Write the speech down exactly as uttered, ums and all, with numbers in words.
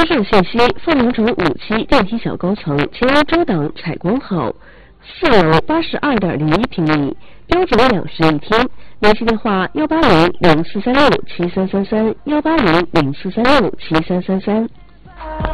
车上信息：凤凰城五期电梯小高层前为遮挡采光好，四楼八十二点零一平米，标准两室一厅。联系电话：幺八零零四三六七三三三，幺八零零四三六七三三三。